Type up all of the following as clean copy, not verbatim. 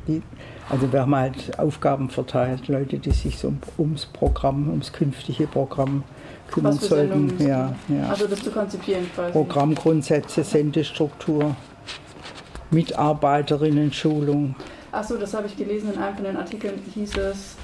Also wir haben halt Aufgaben verteilt, Leute, die sich so ums Programm, ums künftige Programm kümmern sollten. Ja. Also das zu konzipieren quasi. Programmgrundsätze, Sendestruktur, Mitarbeiterinnen-Schulung. Achso, das habe ich gelesen in einem von den Artikeln, hieß es,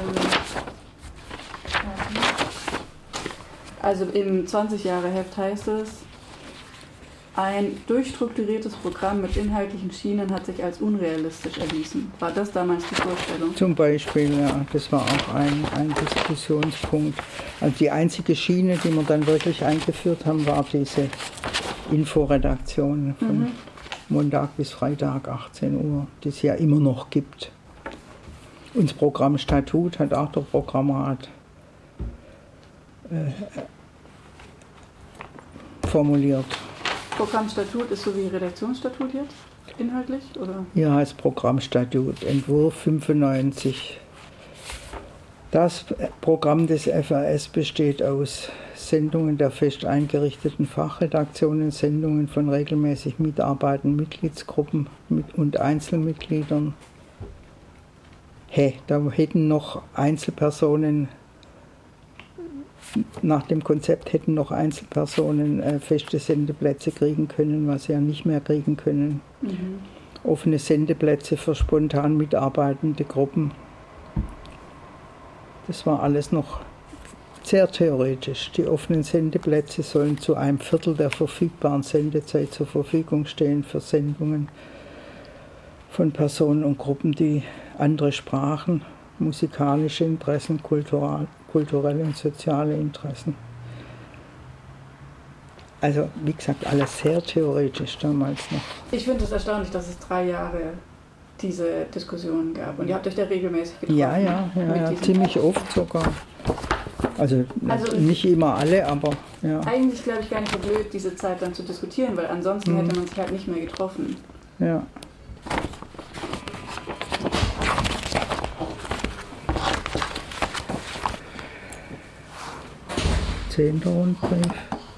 also im 20-Jahre-Heft heißt es, ein durchstrukturiertes Programm mit inhaltlichen Schienen hat sich als unrealistisch erwiesen. War das damals die Vorstellung? Zum Beispiel, ja, das war auch ein Diskussionspunkt. Also die einzige Schiene, die wir dann wirklich eingeführt haben, war diese Inforedaktion von Montag bis Freitag, 18 Uhr, die es ja immer noch gibt. Und das Programmstatut hat auch der Programmrat formuliert. Programmstatut ist so wie Redaktionsstatut jetzt, inhaltlich? Oder? Hier heißt Programmstatut, Entwurf 95. Das Programm des FAS besteht aus Sendungen der fest eingerichteten Fachredaktionen, Sendungen von regelmäßig mitarbeitenden Mitgliedsgruppen und Einzelmitgliedern. Da hätten noch Einzelpersonen, nach dem Konzept hätten noch Einzelpersonen feste Sendeplätze kriegen können, was sie ja nicht mehr kriegen können. Offene Sendeplätze für spontan mitarbeitende Gruppen. Das war alles noch sehr theoretisch. Die offenen Sendeplätze sollen zu 1/4 der verfügbaren Sendezeit zur Verfügung stehen für Sendungen von Personen und Gruppen, die andere Sprachen, musikalische Interessen, kulturelle und soziale Interessen. Also wie gesagt, alles sehr theoretisch damals noch. Ich finde es erstaunlich, dass es 3 Jahre diese Diskussionen gab. Und ihr habt euch da regelmäßig getroffen? Ja, ziemlich oft sogar. Also nicht immer alle, aber ja. Eigentlich glaube ich gar nicht so blöd, diese Zeit dann zu diskutieren, weil ansonsten hätte man sich halt nicht mehr getroffen. Ja. Zehnter Rundbrief.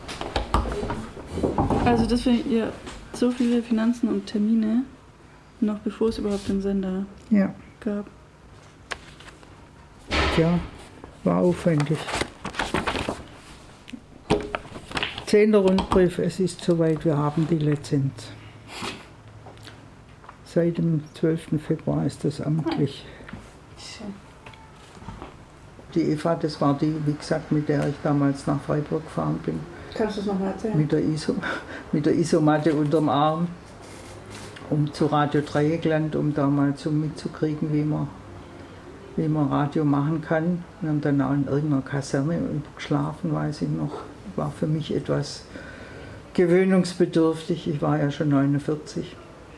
Also das finde ich ja so viele Finanzen und Termine, noch bevor es überhaupt den Sender gab. Ja, war aufwendig. 10. Rundbrief, es ist soweit, wir haben die Lizenz. Seit dem 12. Februar ist das amtlich. Die Eva, das war die, wie gesagt, mit der ich damals nach Freiburg gefahren bin. Kannst du es nochmal erzählen? Mit der Isomatte unterm Arm, zu Radio Dreieckland, um da mal so mitzukriegen, wie man Radio machen kann. Wir haben dann auch in irgendeiner Kaserne geschlafen, weiß ich noch. War für mich etwas gewöhnungsbedürftig. Ich war ja schon 49.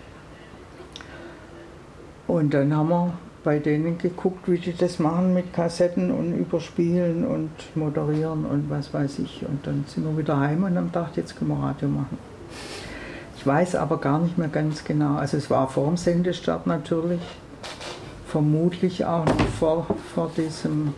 Und dann haben wir bei denen geguckt, wie die das machen mit Kassetten und überspielen und moderieren und was weiß ich. Und dann sind wir wieder heim und haben gedacht, jetzt können wir Radio machen. Ich weiß aber gar nicht mehr ganz genau. Also es war vor dem Sendestart natürlich, vermutlich auch noch vor diesem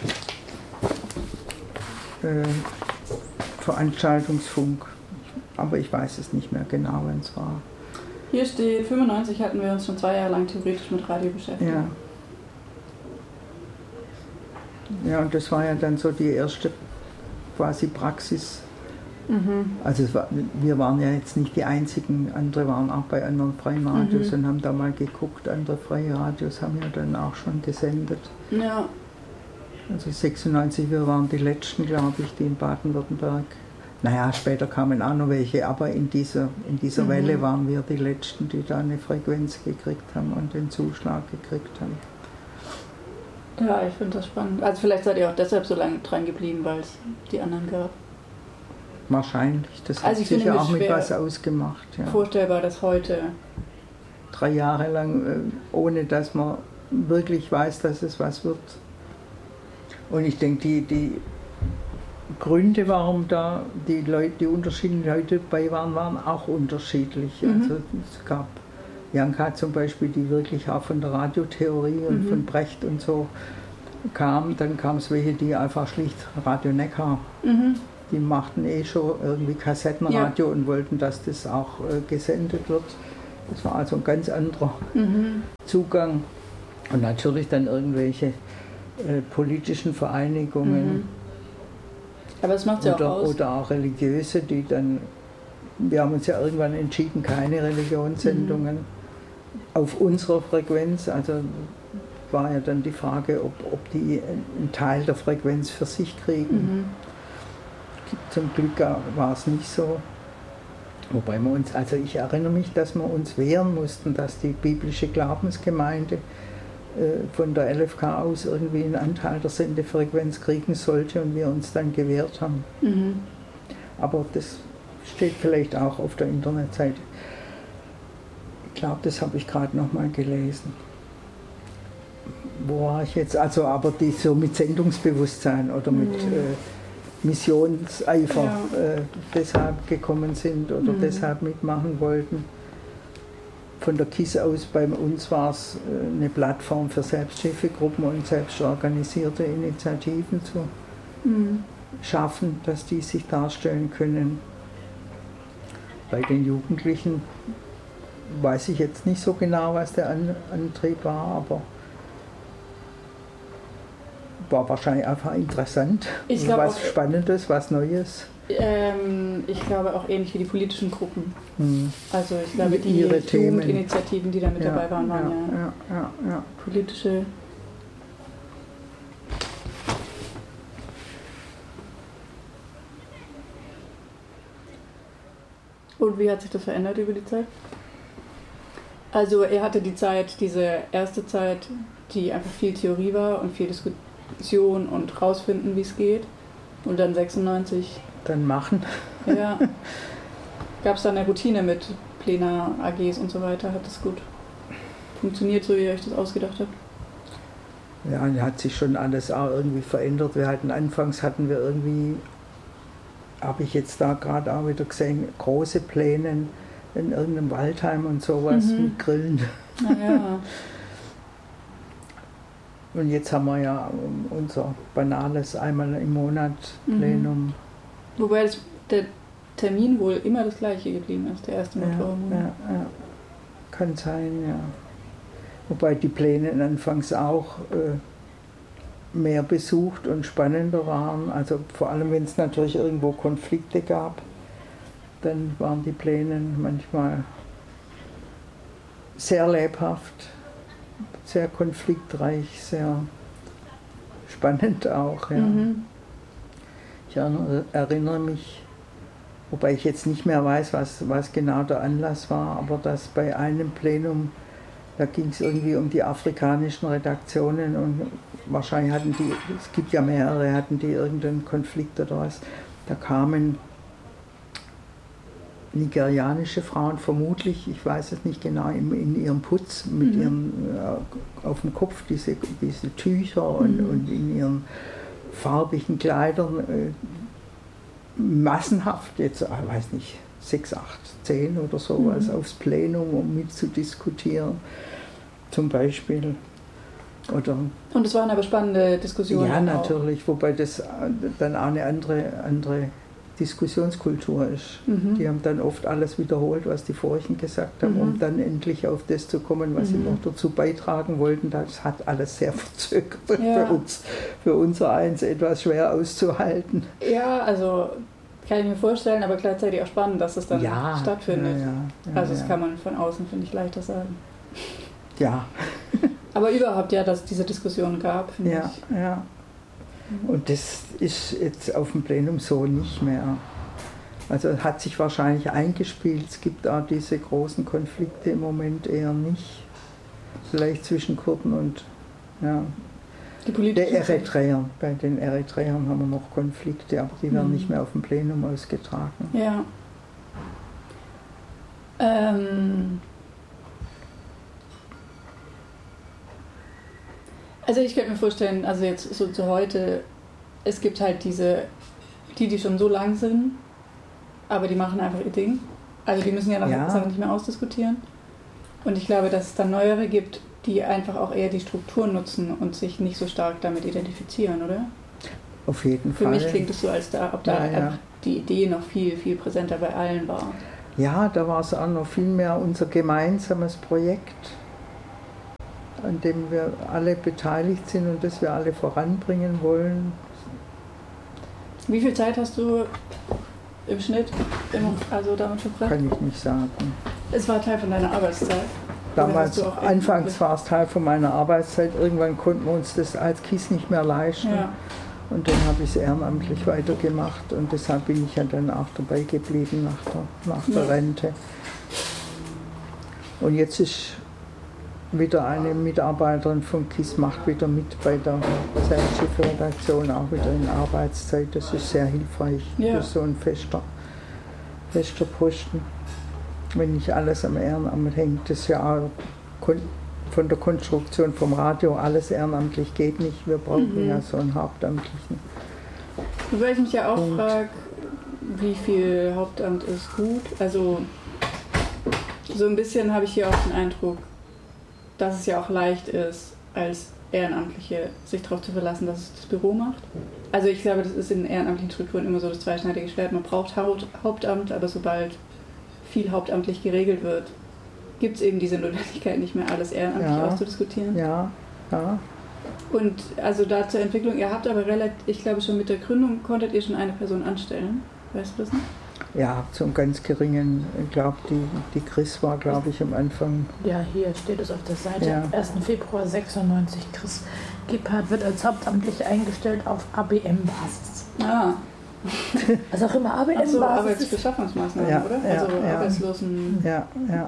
Veranstaltungsfunk. Aber ich weiß es nicht mehr genau, wenn es war. Hier steht, 95 hatten wir uns schon 2 Jahre lang theoretisch mit Radio beschäftigt. Ja, und das war ja dann so die erste quasi Praxis. Also wir waren ja jetzt nicht die einzigen, andere waren auch bei anderen freien Radios und haben da mal geguckt. Andere freie Radios haben ja dann auch schon gesendet. Ja. Also 96, wir waren die letzten, glaube ich, die in Baden-Württemberg. Naja, später kamen auch noch welche, aber in dieser Welle waren wir die Letzten, die da eine Frequenz gekriegt haben und den Zuschlag gekriegt haben. Ja, ich finde das spannend. Also vielleicht seid ihr auch deshalb so lange dran geblieben, weil es die anderen gab. Wahrscheinlich, das hat sicher auch mit was ausgemacht. Ja. Vorstellbar, dass heute 3 Jahre lang, ohne dass man wirklich weiß, dass es was wird. Und ich denke, die Gründe, warum da die Leute, die unterschiedlichen Leute dabei waren, waren auch unterschiedlich. Also es gab Janka zum Beispiel, die wirklich auch von der Radiotheorie und von Brecht und so kam. Dann kam es welche, die einfach schlicht Radio Neckar, die machten schon irgendwie Kassettenradio und wollten, dass das auch gesendet wird. Das war also ein ganz anderer Zugang. Und natürlich dann irgendwelche politischen Vereinigungen. Aber das macht ja auch aus. Oder auch religiöse, die dann, wir haben uns ja irgendwann entschieden, keine Religionssendungen auf unserer Frequenz, also war ja dann die Frage, ob die einen Teil der Frequenz für sich kriegen. Zum Glück war es nicht so. Wobei wir uns, also ich erinnere mich, dass wir uns wehren mussten, dass die biblische Glaubensgemeinde von der LFK aus irgendwie einen Anteil der Sendefrequenz kriegen sollte und wir uns dann gewehrt haben. Aber das steht vielleicht auch auf der Internetseite. Ich glaube, das habe ich gerade noch mal gelesen. Wo war ich jetzt? Also, aber die so mit Sendungsbewusstsein oder mit Missionseifer deshalb gekommen sind oder deshalb mitmachen wollten. Von der KISS aus bei uns war es eine Plattform für Selbsthilfegruppen und selbstorganisierte Initiativen zu schaffen, dass die sich darstellen können. Bei den Jugendlichen weiß ich jetzt nicht so genau, was der Antrieb war, aber war wahrscheinlich einfach interessant. Was auch, Spannendes, was Neues. Ich glaube auch ähnlich wie die politischen Gruppen. Also ich glaube, die Themen. Jugendinitiativen, die da mit dabei waren, waren ja politische. Und wie hat sich das verändert über die Zeit? Also er hatte die Zeit, diese erste Zeit, die einfach viel Theorie war und viel Diskussion und rausfinden, wie es geht. Und dann 96. Dann machen. Ja. Gab es da eine Routine mit Plenar, AGs und so weiter? Hat das gut funktioniert, so wie ihr euch das ausgedacht habt? Ja, hat sich schon alles auch irgendwie verändert. Anfangs hatten wir irgendwie, habe ich jetzt da gerade auch wieder gesehen, große Pläne in irgendeinem Waldheim und sowas mit Grillen. Ja. Und jetzt haben wir ja unser banales einmal im Monat Plenum. Wobei der Termin wohl immer das gleiche geblieben ist, der erste Mittwoch im Monat. Ja. Kann sein, ja. Wobei die Pläne anfangs auch mehr besucht und spannender waren. Also vor allem, wenn es natürlich irgendwo Konflikte gab, dann waren die Pläne manchmal sehr lebhaft, sehr konfliktreich, sehr spannend auch. Ja. Ich erinnere mich, wobei ich jetzt nicht mehr weiß, was genau der Anlass war, aber dass bei einem Plenum, da ging es irgendwie um die afrikanischen Redaktionen und wahrscheinlich hatten die, es gibt ja mehrere, hatten die irgendeinen Konflikt oder was, da kamen nigerianische Frauen vermutlich, ich weiß es nicht genau, in ihrem Putz, mit ihrem auf dem Kopf diese Tücher und in ihren farbigen Kleidern massenhaft, jetzt, ich weiß nicht, 6, 8, 10 oder sowas aufs Plenum, um mitzudiskutieren, zum Beispiel. Oder und es waren aber spannende Diskussionen. Ja, natürlich, wobei das dann auch eine andere Diskussionskultur ist. Die haben dann oft alles wiederholt, was die Vorigen gesagt haben, um dann endlich auf das zu kommen, was sie noch dazu beitragen wollten. Das hat alles sehr verzögert für unser Eins etwas schwer auszuhalten. Ja, also kann ich mir vorstellen, aber gleichzeitig auch spannend, dass es dann stattfindet. Ja, also das kann man von außen, finde ich, leichter sagen. Ja. Aber überhaupt ja, dass es diese Diskussion gab, finde ich. Ja. Und das ist jetzt auf dem Plenum so nicht mehr. Also hat sich wahrscheinlich eingespielt. Es gibt auch diese großen Konflikte im Moment eher nicht. Vielleicht zwischen Kurden und der Eritreern. Bei den Eritreern haben wir noch Konflikte, aber die werden nicht mehr auf dem Plenum ausgetragen. Ja. Also ich könnte mir vorstellen, also jetzt so zu heute, es gibt halt die schon so lang sind, aber die machen einfach ihr Ding. Also die müssen ja nach Sachen nicht mehr ausdiskutieren. Und ich glaube, dass es dann neuere gibt, die einfach auch eher die Struktur nutzen und sich nicht so stark damit identifizieren, oder? Auf jeden Fall. Für mich klingt es so, als ob da einfach die Idee noch viel, viel präsenter bei allen war. Ja, da war es auch noch viel mehr unser gemeinsames Projekt, an dem wir alle beteiligt sind und das wir alle voranbringen wollen. Wie viel Zeit hast du im Schnitt also damit verbracht? Kann ich nicht sagen. Es war Teil von deiner Arbeitszeit? Damals, anfangs war es Teil von meiner Arbeitszeit. Irgendwann konnten wir uns das als KISS nicht mehr leisten. Ja. Und dann habe ich es ehrenamtlich weitergemacht und deshalb bin ich ja dann auch dabei geblieben nach der Rente. Und jetzt ist wieder eine Mitarbeiterin von KISS, macht wieder mit bei der Zeitschriftredaktion, auch wieder in Arbeitszeit. Das ist sehr hilfreich für so ein fester Posten. Wenn nicht alles am Ehrenamt hängt, das ja auch von der Konstruktion vom Radio, alles ehrenamtlich geht nicht. Wir brauchen ja so einen Hauptamtlichen. Wobei ich mich ja auch frage, wie viel Hauptamt ist gut. Also so ein bisschen habe ich hier auch den Eindruck, dass es ja auch leicht ist, als Ehrenamtliche sich darauf zu verlassen, dass es das Büro macht. Also ich glaube, das ist in ehrenamtlichen Strukturen immer so das zweischneidige Schwert. Man braucht Hauptamt, aber sobald viel hauptamtlich geregelt wird, gibt es eben diese Notwendigkeit nicht mehr, alles ehrenamtlich auszudiskutieren. Ja. Und also da zur Entwicklung, ihr habt aber ich glaube schon mit der Gründung konntet ihr schon eine Person anstellen. Weißt du das nicht? Ja, zum ganz geringen, ich glaube, die Chris war, glaube ich, am Anfang. Ja, hier steht es auf der Seite. Am 1. Februar 96. Chris Gebhardt wird als hauptamtlich eingestellt auf ABM-Basis. Ah. Also auch immer ABM-Basis. Also Arbeitsbeschaffungsmaßnahmen, oder? Also Arbeitslosen. Ja.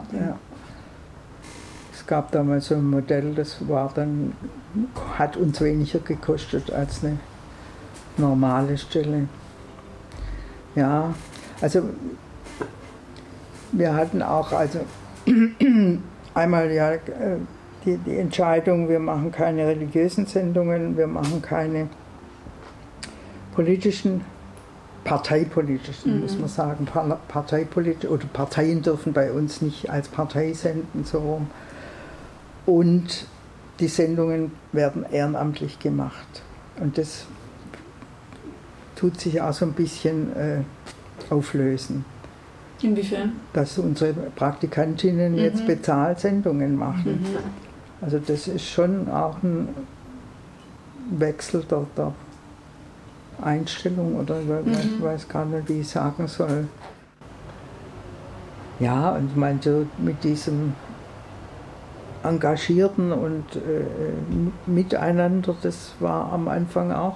Es gab damals so ein Modell, das hat uns weniger gekostet als eine normale Stelle. Ja, also wir hatten auch einmal die Entscheidung, wir machen keine religiösen Sendungen, wir machen keine parteipolitischen, muss man sagen, parteipolitisch, oder Parteien dürfen bei uns nicht als Partei senden, so rum. Und die Sendungen werden ehrenamtlich gemacht. Und das tut sich auch so ein bisschen auflösen. Inwiefern? Dass unsere Praktikantinnen jetzt Bezahlsendungen machen. Also das ist schon auch ein Wechsel der Einstellung oder ich weiß gar nicht, wie ich sagen soll. Ja, und ich meine, so mit diesem Engagierten und Miteinander, das war am Anfang auch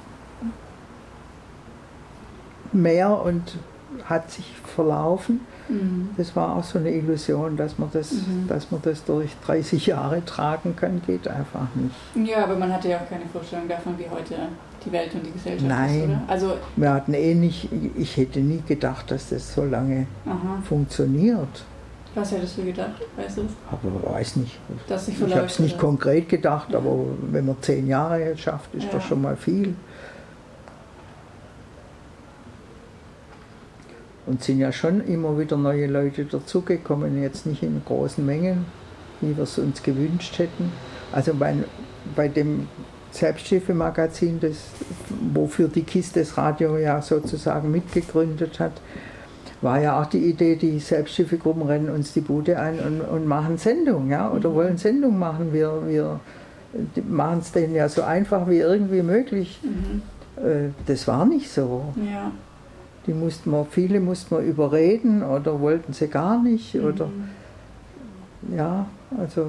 mehr und hat sich verlaufen. Das war auch so eine Illusion, dass man das durch 30 Jahre tragen kann, geht einfach nicht. Ja, aber man hatte ja auch keine Vorstellung davon, wie heute die Welt und die Gesellschaft ist, oder? Also wir hatten ich hätte nie gedacht, dass das so lange funktioniert. Was hättest du gedacht, weißt du? Aber weiß nicht. Ich habe es nicht konkret gedacht, aber wenn man 10 Jahre schafft, ist das schon mal viel. Und sind ja schon immer wieder neue Leute dazugekommen, jetzt nicht in großen Mengen, wie wir es uns gewünscht hätten. Also bei dem Selbsthilfemagazin, wofür die KISS das Radio ja sozusagen mitgegründet hat, war ja auch die Idee, die Selbsthilfegruppen rennen uns die Bude ein und machen Sendung, ja, oder wollen Sendung machen. Wir machen es denen ja so einfach wie irgendwie möglich. Das war nicht so. Ja. Viele mussten wir überreden oder wollten sie gar nicht. Oder ja, also.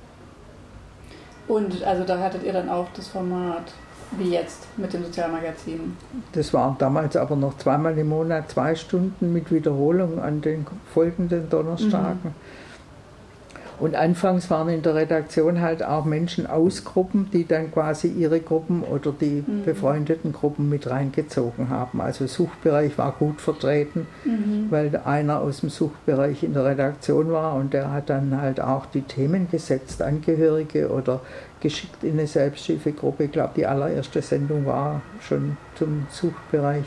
Und also da hattet ihr dann auch das Format wie jetzt mit dem Sozialmagazin? Das war damals aber noch 2-mal im Monat 2 Stunden mit Wiederholung an den folgenden Donnerstagen. Und anfangs waren in der Redaktion halt auch Menschen aus Gruppen, die dann quasi ihre Gruppen oder die befreundeten Gruppen mit reingezogen haben. Also Suchtbereich war gut vertreten, weil einer aus dem Suchtbereich in der Redaktion war und der hat dann halt auch die Themen gesetzt, Angehörige oder geschickt in eine Selbsthilfegruppe. Ich glaube, die allererste Sendung war schon zum Suchtbereich.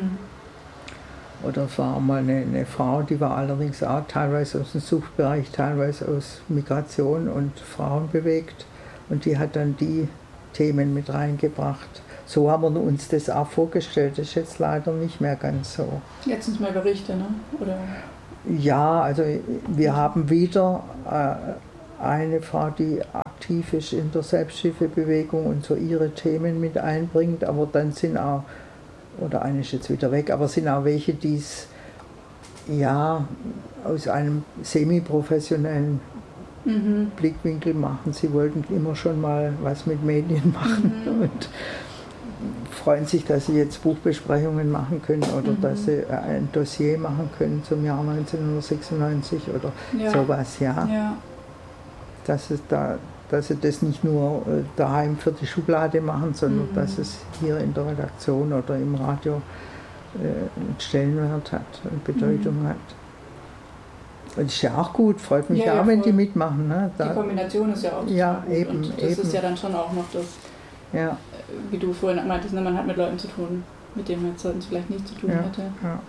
Oder es war mal eine Frau, die war allerdings auch teilweise aus dem Suchtbereich, teilweise aus Migration und Frauen bewegt. Und die hat dann die Themen mit reingebracht. So haben wir uns das auch vorgestellt. Das ist jetzt leider nicht mehr ganz so. Jetzt sind es mal Berichte, ne? Oder? Ja, also wir haben wieder eine Frau, die aktiv ist in der Selbsthilfebewegung und so ihre Themen mit einbringt, aber dann sind auch, oder eine ist jetzt wieder weg, aber sind auch welche, die es ja aus einem semi-professionellen Blickwinkel machen. Sie wollten immer schon mal was mit Medien machen und freuen sich, dass sie jetzt Buchbesprechungen machen können oder dass sie ein Dossier machen können zum Jahr 1996 oder sowas, ja. Dass sie das nicht nur daheim für die Schublade machen, sondern dass es hier in der Redaktion oder im Radio einen Stellenwert hat und Bedeutung hat. Und ist ja auch gut, freut mich auch, wenn die mitmachen. Ne? Die Kombination ist ja auch total gut. Eben, und das ist ja dann schon auch noch das, wie du vorhin meintest, man hat mit Leuten zu tun, mit denen man jetzt sonst vielleicht nicht zu tun hätte. Ja.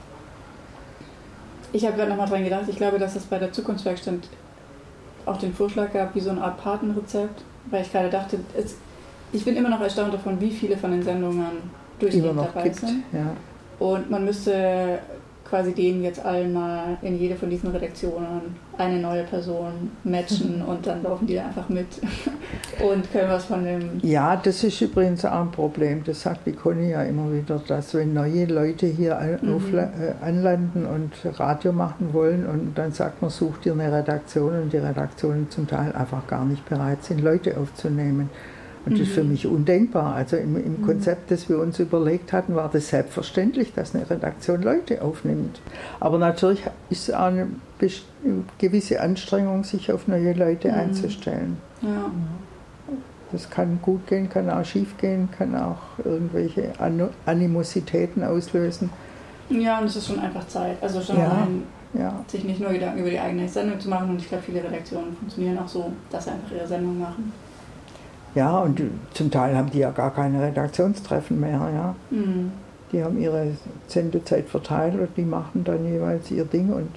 Ich habe gerade nochmal dran gedacht, ich glaube, dass es bei der Zukunftswerkstatt auch den Vorschlag gab, wie so eine Art Patenrezept, weil ich gerade dachte, ich bin immer noch erstaunt davon, wie viele von den Sendungen durchgehend dabei sind. Ja. Und man müsste quasi denen jetzt allen mal in jede von diesen Redaktionen eine neue Person matchen und dann laufen die da einfach mit und können was von dem... Ja, das ist übrigens auch ein Problem, das sagt die Conny ja immer wieder, dass wenn neue Leute hier anlanden und Radio machen wollen und dann sagt man, such dir eine Redaktion und die Redaktionen zum Teil einfach gar nicht bereit sind, Leute aufzunehmen. Und das ist für mich undenkbar. Also im Konzept, das wir uns überlegt hatten, war das selbstverständlich, dass eine Redaktion Leute aufnimmt. Aber natürlich ist es auch eine gewisse Anstrengung, sich auf neue Leute einzustellen. Ja. Das kann gut gehen, kann auch schief gehen, kann auch irgendwelche Animositäten auslösen. Ja, und es ist schon einfach Zeit. Also schon sich nicht nur Gedanken über die eigene Sendung zu machen. Und ich glaube, viele Redaktionen funktionieren auch so, dass sie einfach ihre Sendung machen. Ja, und zum Teil haben die ja gar keine Redaktionstreffen mehr. Ja. Die haben ihre Sendezeit verteilt und die machen dann jeweils ihr Ding und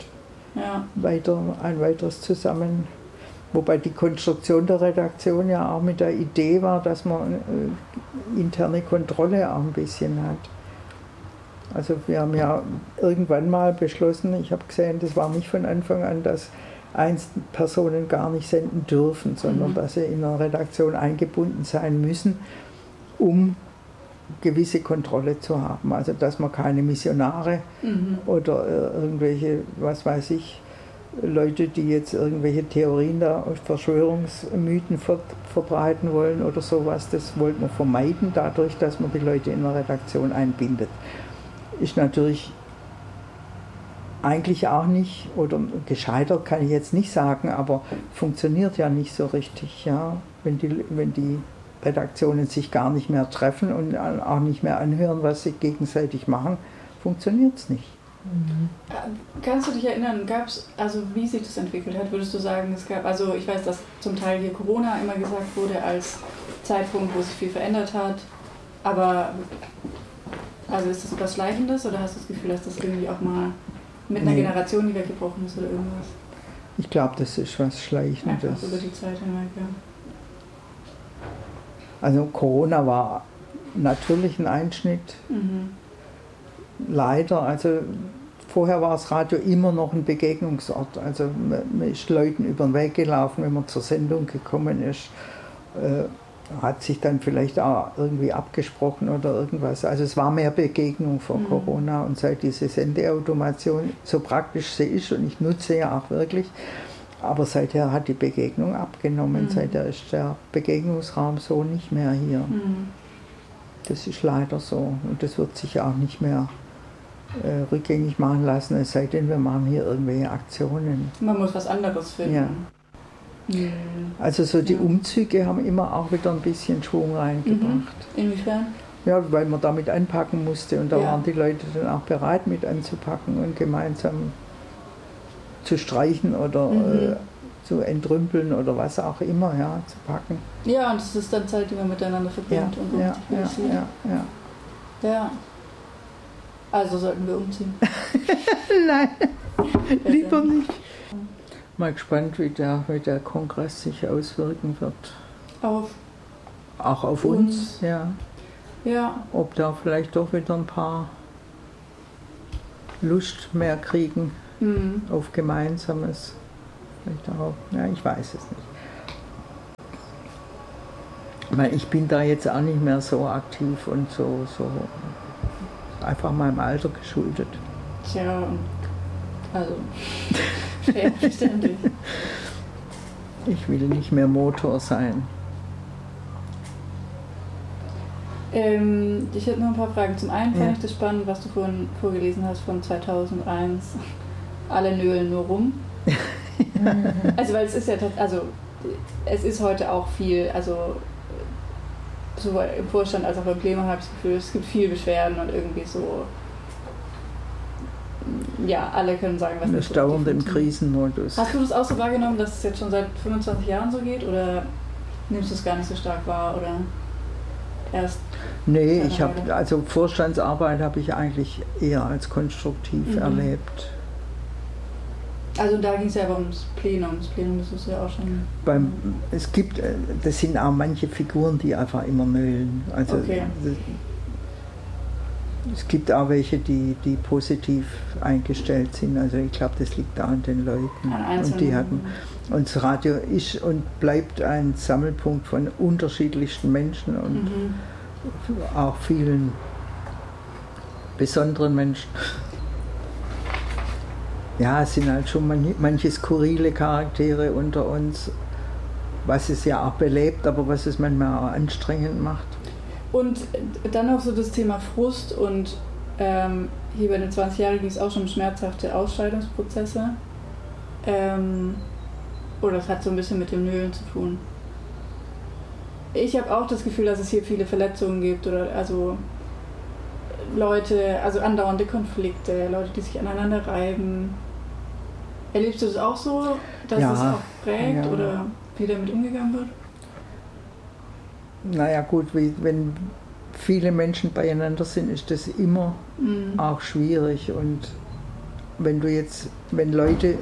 ein weiteres zusammen. Wobei die Konstruktion der Redaktion ja auch mit der Idee war, dass man interne Kontrolle auch ein bisschen hat. Also wir haben ja irgendwann mal beschlossen, ich habe gesehen, das war nicht von Anfang an, dass Personen gar nicht senden dürfen, sondern dass sie in einer Redaktion eingebunden sein müssen, um gewisse Kontrolle zu haben. Also dass man keine Missionare oder irgendwelche, was weiß ich, Leute, die jetzt irgendwelche Theorien der Verschwörungsmythen verbreiten wollen oder sowas, das wollte man vermeiden, dadurch, dass man die Leute in einer Redaktion einbindet. Ist natürlich eigentlich auch nicht, oder gescheitert kann ich jetzt nicht sagen, aber funktioniert ja nicht so richtig, ja. Wenn die Redaktionen sich gar nicht mehr treffen und auch nicht mehr anhören, was sie gegenseitig machen, funktioniert es nicht. Kannst du dich erinnern, also wie sich das entwickelt hat, würdest du sagen, es gab, also ich weiß, dass zum Teil hier Corona immer gesagt wurde als Zeitpunkt, wo sich viel verändert hat, aber also ist das was Schleichendes oder hast du das Gefühl, dass das irgendwie auch mal mit einer Generation, die weggebrochen ist oder irgendwas? Ich glaube, das ist was Schleichendes. Einfach über die Zeit hinweg, ja. Also Corona war natürlich ein Einschnitt. Leider, also vorher war das Radio immer noch ein Begegnungsort. Also man ist Leuten über den Weg gelaufen, wenn man zur Sendung gekommen ist. Hat sich dann vielleicht auch irgendwie abgesprochen oder irgendwas. Also es war mehr Begegnung vor Corona und seit diese Sendeautomation, so praktisch sie ist und ich nutze ja auch wirklich, aber seither hat die Begegnung abgenommen, seither ist der Begegnungsraum so nicht mehr hier. Das ist leider so und das wird sich auch nicht mehr rückgängig machen lassen, es sei denn, wir machen hier irgendwelche Aktionen. Man muss was anderes finden. Ja. Also so die Umzüge haben immer auch wieder ein bisschen Schwung reingebracht. Inwiefern? Ja, weil man damit anpacken musste und da waren die Leute dann auch bereit mit anzupacken und gemeinsam zu streichen oder zu entrümpeln oder was auch immer, ja, zu packen. Ja, und es ist dann Zeit, die man miteinander verbringt und ja. Also sollten wir umziehen. Nein, lieber nicht. Mal gespannt, wie der Kongress sich auswirken wird. Auch auf uns, ja. Ob da vielleicht doch wieder ein paar Lust mehr kriegen, auf Gemeinsames. Ja, ich weiß es nicht. Weil ich bin da jetzt auch nicht mehr so aktiv und so einfach meinem Alter geschuldet. Tja, also verständlich. Ich will nicht mehr Motor sein. Ich hätte noch ein paar Fragen. Zum einen fand ich das spannend, was du vorhin vorgelesen hast von 2001. Alle nölen nur rum. Also weil es ist ja, also es ist heute auch viel, also sowohl im Vorstand als auch beim Plenum habe ich das Gefühl, es gibt viel Beschwerden und irgendwie so, ja, alle können sagen, was das dauernd im Krisenmodus. Hast du das auch so wahrgenommen, dass es jetzt schon seit 25 Jahren so geht oder nimmst du es gar nicht so stark wahr oder erst? Nee, also Vorstandsarbeit habe ich eigentlich eher als konstruktiv erlebt. Also da ging es ja aber ums Plenum. Das Plenum, das ist ja auch schon... Das sind auch manche Figuren, die einfach immer nölen. Also okay. Es gibt auch welche, die positiv eingestellt sind. Also ich glaube, das liegt da an den Leuten. Und das Radio ist und bleibt ein Sammelpunkt von unterschiedlichsten Menschen und auch vielen besonderen Menschen. Ja, es sind halt schon manche skurrile Charaktere unter uns, was es ja auch belebt, aber was es manchmal auch anstrengend macht. Und dann noch so das Thema Frust und hier bei den 20 Jahren ging es auch schon um schmerzhafte Ausscheidungsprozesse. Oder das hat so ein bisschen mit dem Nölen zu tun. Ich habe auch das Gefühl, dass es hier viele Verletzungen gibt oder also Leute, also andauernde Konflikte, Leute, die sich aneinander reiben. Erlebst du das auch so, dass es auch prägt oder wie damit umgegangen wird? Naja gut, wenn viele Menschen beieinander sind, ist das immer auch schwierig. Und wenn Leute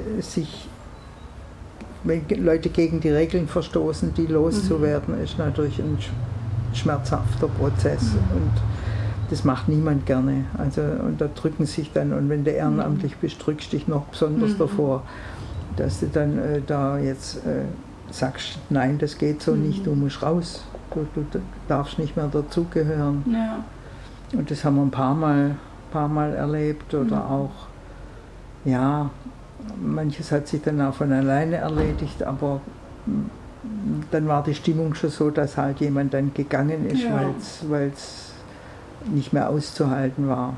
gegen die Regeln verstoßen, die loszuwerden, ist natürlich ein schmerzhafter Prozess. Und das macht niemand gerne. Also, und da drücken sich dann, und wenn du ehrenamtlich bist, drückst dich noch besonders davor, dass du dann da jetzt sagst, nein, das geht so nicht, du musst raus, du darfst nicht mehr dazugehören. Ja. Und das haben wir ein paar Mal erlebt oder auch, ja, manches hat sich dann auch von alleine erledigt, aber dann war die Stimmung schon so, dass halt jemand dann gegangen ist, weil es nicht mehr auszuhalten war.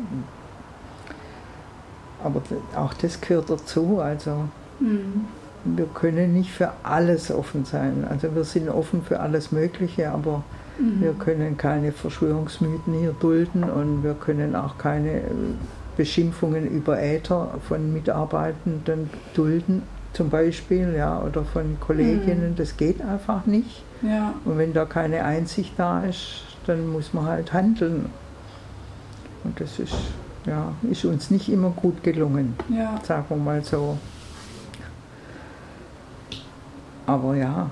Aber auch das gehört dazu, also wir können nicht für alles offen sein. Also wir sind offen für alles Mögliche, aber wir können keine Verschwörungsmythen hier dulden und wir können auch keine Beschimpfungen über Äther von Mitarbeitenden dulden, zum Beispiel, ja, oder von Kolleginnen. Das geht einfach nicht. Ja. Und wenn da keine Einsicht da ist, dann muss man halt handeln. Und das ist uns nicht immer gut gelungen, sagen wir mal so. Aber ja,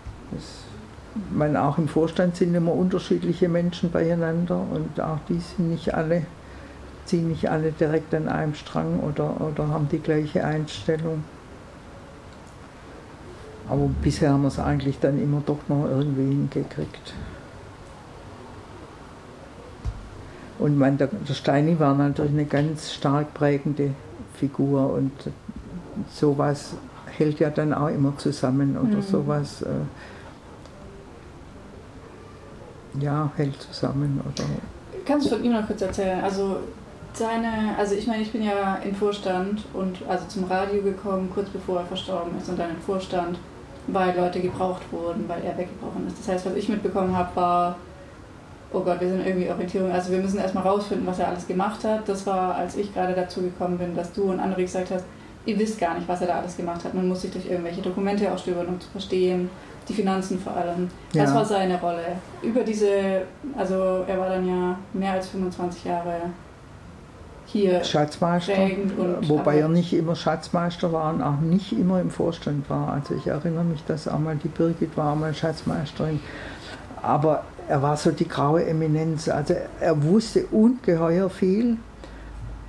auch im Vorstand sind immer unterschiedliche Menschen beieinander und auch die ziehen nicht alle direkt an einem Strang oder haben die gleiche Einstellung. Aber bisher haben wir es eigentlich dann immer doch noch irgendwie hingekriegt. Und der Steini war natürlich eine ganz stark prägende Figur und sowas hält ja dann auch immer zusammen oder sowas hält zusammen. Oder kannst du von ihm noch kurz erzählen? Also ich meine, ich bin ja im Vorstand und also zum Radio gekommen, kurz bevor er verstorben ist und dann im Vorstand, weil Leute gebraucht wurden, weil er weggebrochen ist. Das heißt, was ich mitbekommen habe, war, oh Gott, wir sind irgendwie Orientierung, also wir müssen erstmal rausfinden, was er alles gemacht hat. Das war, als ich gerade dazu gekommen bin, dass du und andere gesagt hast, ihr wisst gar nicht, was er da alles gemacht hat. Man muss sich durch irgendwelche Dokumente ausstöbern, um zu verstehen, die Finanzen vor allem. Ja. Das war seine Rolle. Also er war dann ja mehr als 25 Jahre hier Schatzmeister, wobei er nicht immer Schatzmeister war und auch nicht immer im Vorstand war. Also ich erinnere mich, dass auch mal die Birgit war mal Schatzmeisterin. Aber er war so die graue Eminenz. Also er wusste ungeheuer viel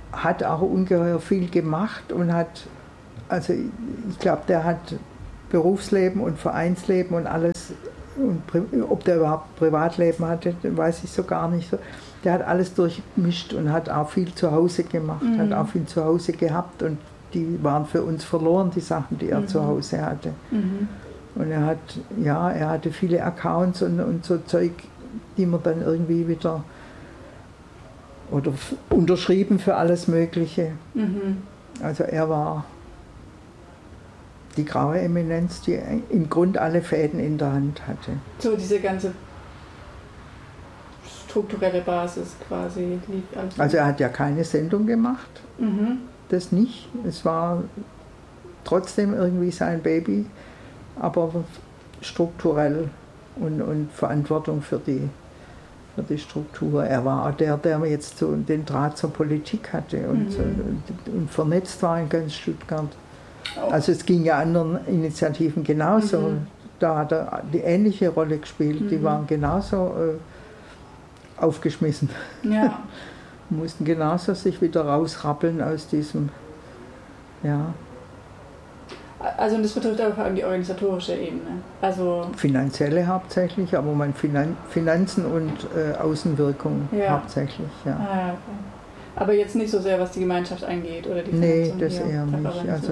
hat auch ungeheuer viel gemacht und hat, also ich glaube, der hat Berufsleben und Vereinsleben und alles, und ob der überhaupt Privatleben hatte, weiß ich so gar nicht. Der hat alles durchmischt und hat auch viel zu Hause gemacht, hat auch viel zu Hause gehabt und die waren für uns verloren, die Sachen, die er zu Hause hatte. Und er hatte viele Accounts und so Zeug, die man dann irgendwie wieder oder unterschrieben für alles Mögliche. Also er war die graue Eminenz, die im Grund alle Fäden in der Hand hatte. So diese ganze strukturelle Basis quasi. Also er hat ja keine Sendung gemacht, das nicht. Es war trotzdem irgendwie sein Baby, aber strukturell und Verantwortung für die Struktur. Er war der jetzt so den Draht zur Politik hatte und vernetzt war in ganz Stuttgart. Also es ging ja anderen Initiativen genauso. Da hat er die ähnliche Rolle gespielt. Die waren genauso aufgeschmissen. Ja. Mussten genauso sich wieder rausrappeln aus diesem, ja. Also das betrifft aber vor allem die organisatorische Ebene. Also finanzielle hauptsächlich, aber man Finanzen und Außenwirkung hauptsächlich, ja. Okay. Aber jetzt nicht so sehr, was die Gemeinschaft angeht oder die Nee, das eher nicht. Also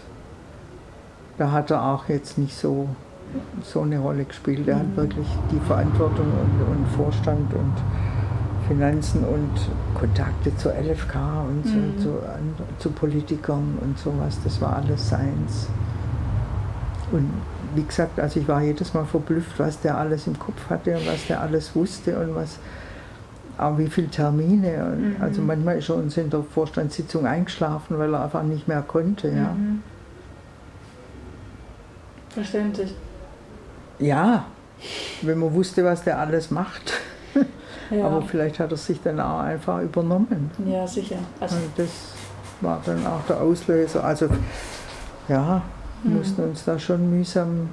da hat er auch jetzt nicht so eine Rolle gespielt. Er hat wirklich die Verantwortung und Vorstand und Finanzen und Kontakte zur LFK und zu Politikern und sowas, das war alles seins. Und wie gesagt, also ich war jedes Mal verblüfft, was der alles im Kopf hatte und was der alles wusste und auch wie viele Termine. Und also manchmal ist er uns in der Vorstandssitzung eingeschlafen, weil er einfach nicht mehr konnte. Ja. Verständlich. Ja, wenn man wusste, was der alles macht. Ja. Aber vielleicht hat er sich dann auch einfach übernommen. Ja, sicher. Also das war dann auch der Auslöser. Also ja, wir mussten uns da schon mühsam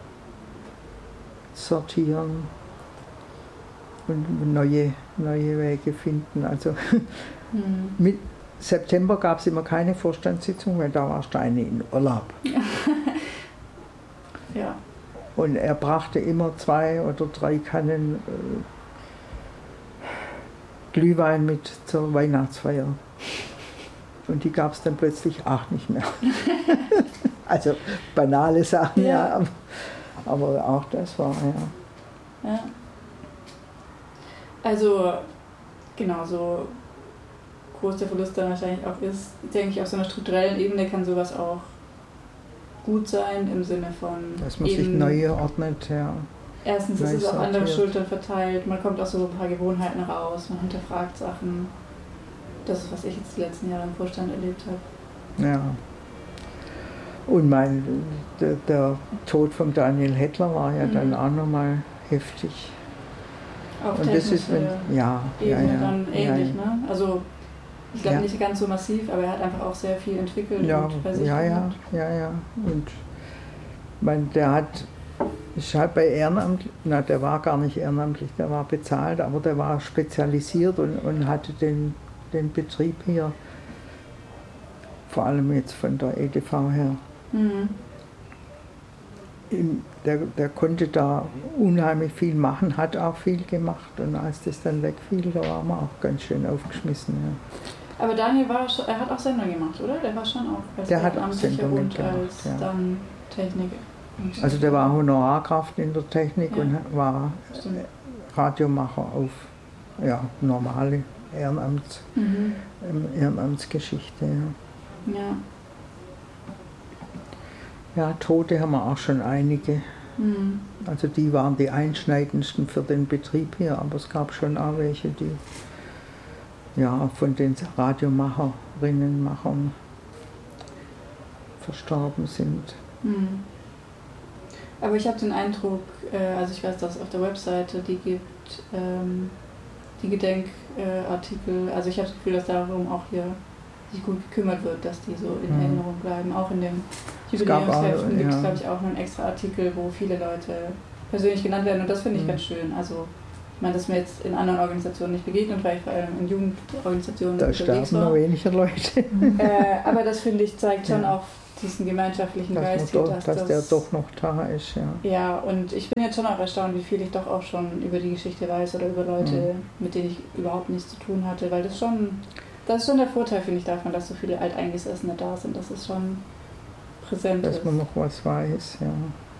sortieren und neue Wege finden. Also mit September gab es immer keine Vorstandssitzung, weil da war Steine in Urlaub. Ja. Und er brachte immer 2 oder 3 Kannen Glühwein mit zur Weihnachtsfeier. Und die gab es dann plötzlich auch nicht mehr. Also banale Sachen, ja, aber auch das war, ja. Also, genau, so groß der Verlust dann wahrscheinlich auch ist, denke ich, auf so einer strukturellen Ebene kann sowas auch gut sein, im Sinne von... Dass man sich neu ordnet, ja. Erstens ist es auf andere Schultern verteilt, man kommt aus so ein paar Gewohnheiten raus, man hinterfragt Sachen. Das ist, was ich jetzt die letzten Jahre im Vorstand erlebt habe. Ja. Und der Tod von Daniel Hettler war ja dann auch nochmal heftig. Auf und das ist, wenn, Ebene dann ähnlich, ne? Also ich glaube nicht ganz so massiv, aber er hat einfach auch sehr viel entwickelt und bei sich gemacht. Ja. Und der ist halt bei Ehrenamt, der war gar nicht ehrenamtlich, der war bezahlt, aber der war spezialisiert und hatte den Betrieb hier, vor allem jetzt von der EDV her. Der konnte da unheimlich viel machen, hat auch viel gemacht und als das dann wegfiel, da war man auch ganz schön aufgeschmissen. Ja. Aber Daniel er hat auch Sender gemacht, oder? Der war schon auch als Ehrenamtlicher und als dann Techniker. Also der war Honorarkraft in der Technik und war Radiomacher auf normale Ehrenamtsgeschichte. Ja. Ja, Tote haben wir auch schon einige. Also die waren die einschneidendsten für den Betrieb hier, aber es gab schon auch welche, die von den Radiomacherinnen, Machern verstorben sind. Aber ich habe den Eindruck, also ich weiß, dass es auf der Webseite die gibt, die Gedenkartikel, also ich habe das Gefühl, dass darum auch hier sich gut gekümmert wird, dass die so in Erinnerung bleiben. Auch in den Jubiläumsheften gibt es, glaube ich, auch noch einen extra Artikel, wo viele Leute persönlich genannt werden und das finde ich ganz schön. Also meine, das ist mir jetzt in anderen Organisationen nicht begegnet, weil ich vor allem in Jugendorganisationen da sterben nur weniger Leute. Aber das, finde ich, zeigt schon auch diesen gemeinschaftlichen Geist, dass der doch noch da ist. Ja, und ich bin jetzt schon auch erstaunt, wie viel ich doch auch schon über die Geschichte weiß oder über Leute, mit denen ich überhaupt nichts zu tun hatte, weil das ist schon der Vorteil, finde ich, davon, dass so viele Alteingesessene da sind, dass es schon präsent ist. Dass man noch was weiß, ja.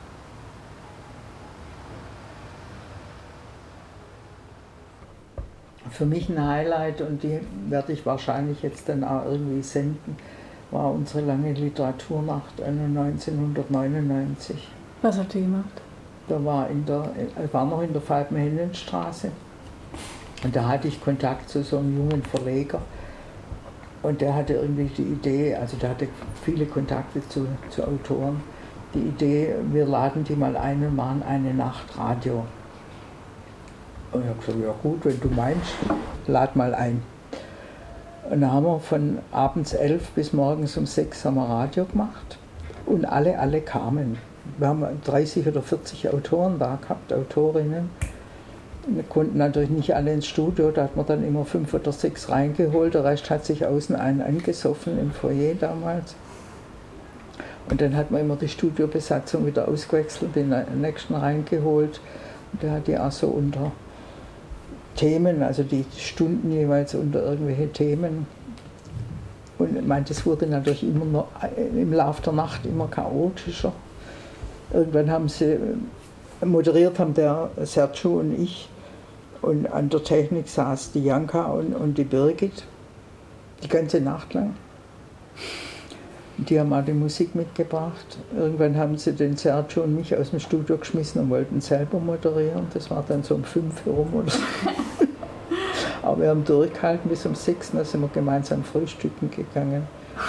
Für mich ein Highlight, und die werde ich wahrscheinlich jetzt dann auch irgendwie senden, war unsere lange Literaturnacht 1999. Was habt ihr gemacht? Da war noch in der Falben-Hennenstraße, und da hatte ich Kontakt zu so einem jungen Verleger, und der hatte irgendwie die Idee, also der hatte viele Kontakte zu Autoren, die Idee, wir laden die mal ein und machen eine Nacht Radio. Und ich habe gesagt, ja gut, wenn du meinst, lad mal ein. Und dann haben wir von abends 11 bis morgens um 6 haben wir Radio gemacht, und alle kamen. Wir haben 30 oder 40 Autoren da gehabt, Autorinnen. Wir konnten natürlich nicht alle ins Studio, da hat man dann immer 5 oder 6 reingeholt, der Rest hat sich außen einen angesoffen im Foyer damals. Und dann hat man immer die Studiobesatzung wieder ausgewechselt, den nächsten reingeholt. Und der hat die auch so unter Themen, also die Stunden jeweils unter irgendwelche Themen. Und ich meine, das wurde natürlich immer noch, im Laufe der Nacht immer chaotischer. Irgendwann haben sie moderiert, haben der Sergio und ich, und an der Technik saß die Janka und die Birgit die ganze Nacht lang. Die haben auch die Musik mitgebracht. Irgendwann haben sie den Sergio und mich aus dem Studio geschmissen und wollten selber moderieren. Das war dann so um 5 Uhr rum oder so. Aber wir haben durchgehalten bis um 6 Uhr, da sind wir gemeinsam frühstücken gegangen.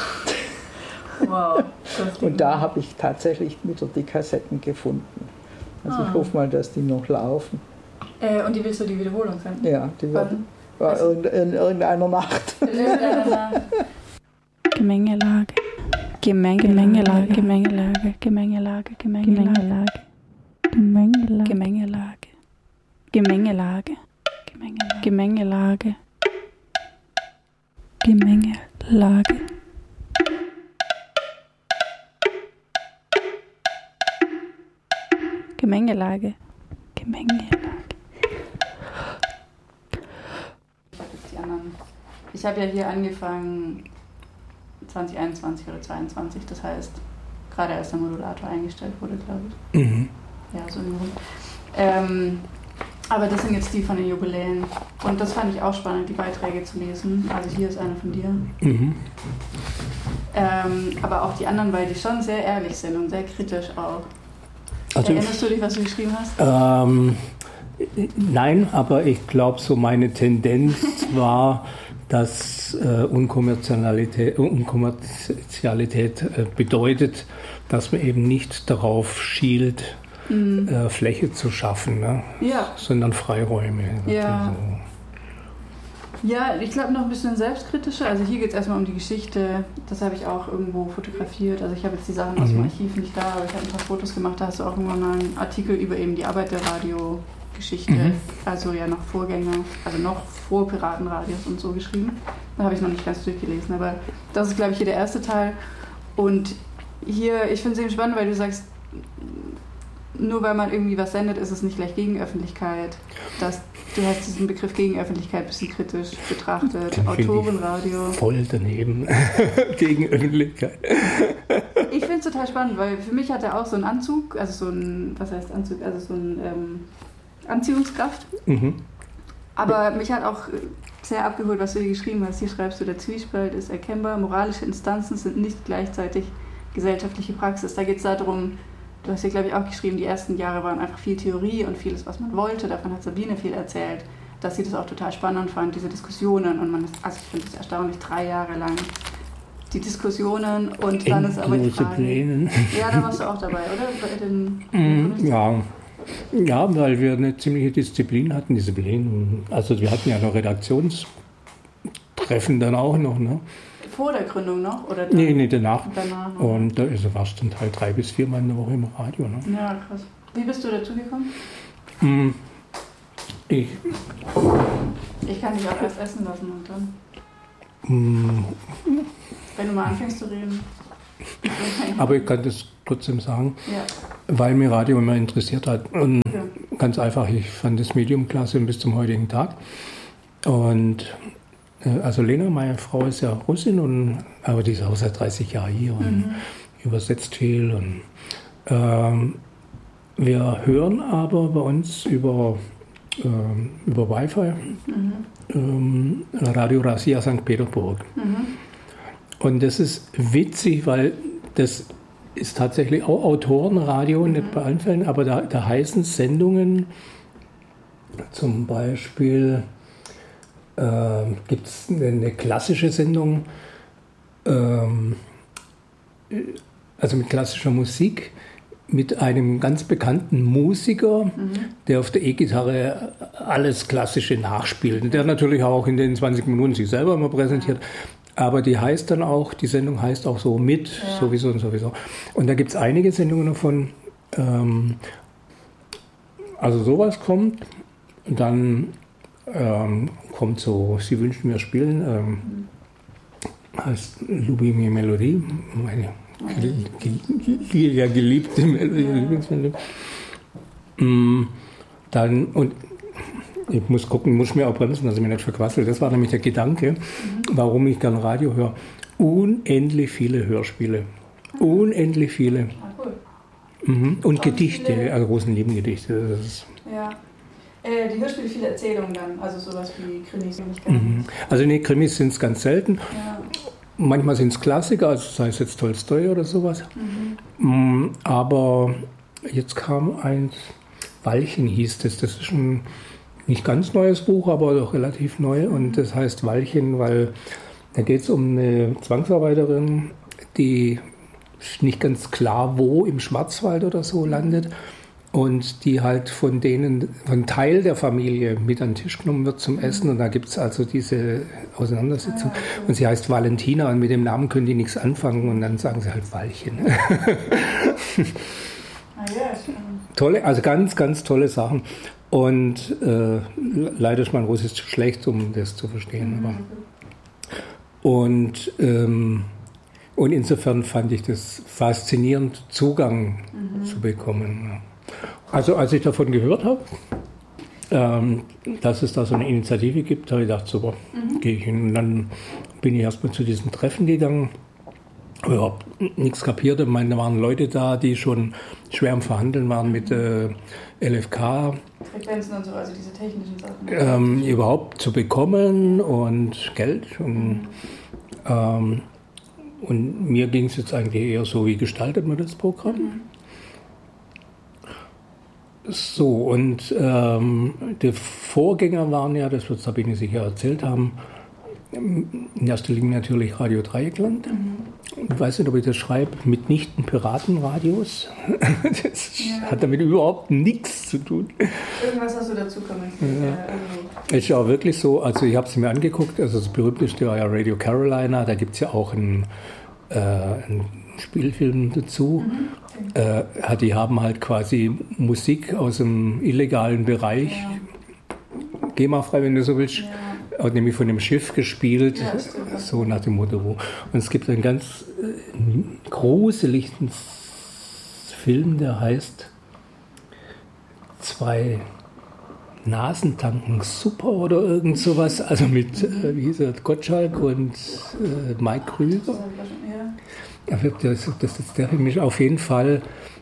Wow. Und da habe ich tatsächlich wieder die Kassetten gefunden. Also ich hoffe mal, dass die noch laufen. Und die willst du die Wiederholung senden? Ja, die war in irgendeiner Nacht. In irgendeiner Nacht. Gemengelage. Gemengelage. Gemengelage. Gemengelage. Gemengelage. Gemengelage. Gemengelage. Gemengelage. Gemengelage. Gemengelage. Gemengelage. Gemengelage. Ich habe ja hier angefangen 2021 oder 2022, das heißt, gerade als der Modulator eingestellt wurde, glaube ich. Mhm. Ja, so im aber das sind jetzt die von den Jubiläen. Und das fand ich auch spannend, die Beiträge zu lesen. Also hier ist einer von dir. Mhm. Aber auch die anderen, weil die schon sehr ehrlich sind und sehr kritisch auch. Also Erinnerst du dich, was du geschrieben hast? Nein, aber ich glaube, so meine Tendenz war, dass Unkommerzialität bedeutet, dass man eben nicht darauf schielt, Fläche zu schaffen, ne? Ja. Sondern Freiräume. Ja. Ja, ich glaube noch ein bisschen selbstkritischer. Also hier geht es erstmal um die Geschichte. Das habe ich auch irgendwo fotografiert. Also ich habe jetzt die Sachen aus dem Archiv nicht da, aber ich habe ein paar Fotos gemacht. Da hast du auch irgendwann mal einen Artikel über eben die Arbeit der Radiogeschichte. Also ja noch Vorgänger, also noch vor Piratenradios und so geschrieben. Da habe ich noch nicht ganz durchgelesen. Aber das ist, glaube ich, hier der erste Teil. Und hier, ich finde es eben spannend, weil du sagst, nur weil man irgendwie was sendet, ist es nicht gleich Gegenöffentlichkeit. Du hast diesen Begriff Gegenöffentlichkeit ein bisschen kritisch betrachtet. Autorenradio. Voll daneben. Gegenöffentlichkeit. Ich finde es total spannend, weil für mich hat er auch so einen Anzug, also so ein, was heißt Anzug, also so ein Anziehungskraft. Mhm. Aber mich hat auch sehr abgeholt, was du hier geschrieben hast. Hier schreibst du, der Zwiespalt ist erkennbar, moralische Instanzen sind nicht gleichzeitig gesellschaftliche Praxis. Da geht es darum, du hast ja, glaube ich, auch geschrieben, die ersten Jahre waren einfach viel Theorie und vieles, was man wollte. Davon hat Sabine viel erzählt, dass sie das auch total spannend fand, diese Diskussionen. Und also ich finde es erstaunlich, 3 Jahre lang die Diskussionen und dann ist aber die Frage... Pläne. Ja, da warst du auch dabei, oder? Bei den Ja, weil wir eine ziemliche Disziplin hatten, also wir hatten ja noch Redaktionstreffen dann auch noch, ne? Vor der Gründung noch? Oder dann? Nee, danach. Danach. Und da warst du zum Teil 3 bis 4 Mal in der Woche im Radio. Ne? Ja, krass. Wie bist du dazu gekommen? Ich kann dich auch erst essen lassen und dann. Wenn du mal anfängst zu reden. Aber ich kann das trotzdem sagen, weil mir Radio immer interessiert hat. Und ganz einfach, ich fand das Medium klasse bis zum heutigen Tag. Und also Lena, meine Frau, ist ja Russin, aber die ist auch seit 30 Jahren hier und übersetzt viel. Und wir hören aber bei uns über Wi-Fi Radio Razia St. Petersburg. Und das ist witzig, weil das ist tatsächlich auch Autorenradio, nicht bei allen Fällen, aber da heißen Sendungen, zum Beispiel gibt es eine klassische Sendung, also mit klassischer Musik, mit einem ganz bekannten Musiker, der auf der E-Gitarre alles Klassische nachspielt. Und der natürlich auch in den 20 Minuten sich selber immer präsentiert. Aber die Sendung heißt auch so mit, sowieso und sowieso. Und da gibt es einige Sendungen davon. Also sowas kommt. Und dann kommt so, Sie wünschen mir spielen, heißt Lubimir Melodie, meine geliebte Melodie. Dann, und ich muss gucken, muss mir auch bremsen, dass ich mich nicht verquassel. Das war nämlich der Gedanke, warum ich gern Radio höre. Unendlich viele Hörspiele. Unendlich viele. Und Gedichte, also großen Liebengedichte. Die Hörspiele, viele Erzählungen dann, also sowas wie Krimis. Also nee, Krimis sind es ganz selten. Manchmal sind es Klassiker, also sei es jetzt Tolstoi oder sowas. Aber jetzt kam eins, Walchen hieß das. Das ist ein nicht ganz neues Buch, aber doch relativ neu. Und das heißt Walchen, weil da geht es um eine Zwangsarbeiterin, die nicht ganz klar wo, im Schwarzwald oder so landet. Und die halt von Teil der Familie mit an den Tisch genommen wird zum Essen. Und da gibt es also diese Auseinandersetzung. Und sie heißt Valentina und mit dem Namen können die nichts anfangen. Und dann sagen sie halt Walchen. Tolle, also ganz, ganz tolle Sachen. Und leider ist mein Russisch zu schlecht, um das zu verstehen. Und insofern fand ich das faszinierend, Zugang zu bekommen. Also als ich davon gehört habe, dass es da so eine Initiative gibt, habe ich gedacht, super, gehe ich hin. Und dann bin ich erstmal zu diesem Treffen gegangen. Überhaupt nichts kapiert. Ich meine, da waren Leute da, die schon schwer am Verhandeln waren mit LFK. Frequenzen und so, also diese technischen Sachen. Überhaupt zu bekommen und Geld. Und mir ging es jetzt eigentlich eher so, wie gestaltet man das Programm? So, und die Vorgänger waren ja, das wird Sabine sicher erzählt haben, in erster Linie natürlich Radio Dreieckland. Ich weiß nicht, ob ich das schreibe, mitnichten Piratenradios. Das hat damit überhaupt nichts zu tun. Irgendwas hast du dazu kommentiert. Ist ja auch wirklich so, also ich habe es mir angeguckt, also das berühmteste war ja Radio Carolina, da gibt es ja auch einen Spielfilm dazu. Die haben halt quasi Musik aus dem illegalen Bereich, GEMA-frei, wenn du so willst, nämlich von dem Schiff gespielt, so nach dem Motto. Und es gibt einen ganz gruseligen Film, der heißt Zwei Nasentanken Super oder irgend sowas, also mit, wie hieß er, Gottschalk und Mike Krüger. Das ist der Film. Auf jeden Fall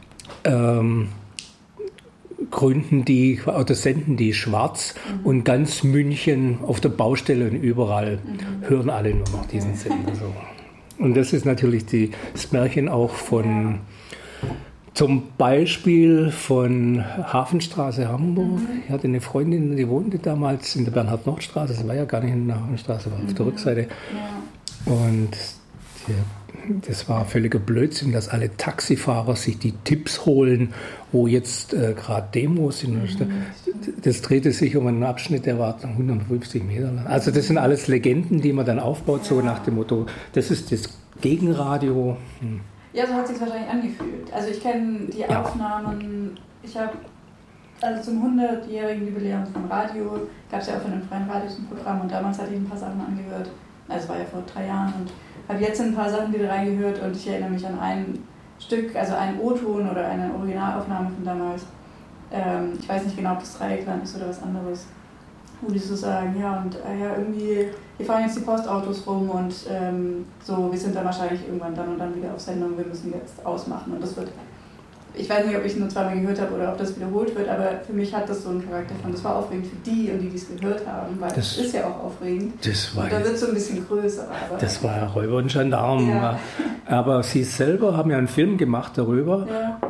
gründen die oder senden die schwarz und ganz München auf der Baustelle und überall hören alle nur noch diesen Sender. So. Und das ist natürlich das Märchen auch von zum Beispiel von Hafenstraße Hamburg. Ich hatte eine Freundin, die wohnte damals in der Bernhard-Nocht-Straße, das war ja gar nicht in der Hafenstraße, war auf der Rückseite. Und das war völliger Blödsinn, dass alle Taxifahrer sich die Tipps holen, wo jetzt gerade Demos sind. Das drehte sich um einen Abschnitt, der war 150 Meter lang. Also das sind alles Legenden, die man dann aufbaut, so nach dem Motto, das ist das Gegenradio. Ja, so hat es sich wahrscheinlich angefühlt. Also ich kenne die Aufnahmen, ich habe also zum 100-jährigen Jubiläum vom Radio gab es ja auch von dem Freien Radio ein Programm und damals hatte ich ein paar Sachen angehört. Also es war ja vor 3 Jahren und habe jetzt ein paar Sachen wieder reingehört und ich erinnere mich an ein Stück, also einen O-Ton oder eine Originalaufnahme von damals. Ich weiß nicht genau, ob das Dreieckland ist oder was anderes. Wo die so sagen, ja und ja irgendwie, hier fahren jetzt die Postautos rum und so, wir sind dann wahrscheinlich irgendwann dann und dann wieder auf Sendung, wir müssen jetzt ausmachen und das wird... Ich weiß nicht, ob ich es nur zweimal gehört habe oder ob das wiederholt wird, aber für mich hat das so einen Charakter von, das war aufregend für die und die es gehört haben, weil das ist ja auch aufregend. Und da wird es so ein bisschen größer. Aber das war Räuber und Gendarm. Ja. Aber sie selber haben ja einen Film gemacht darüber,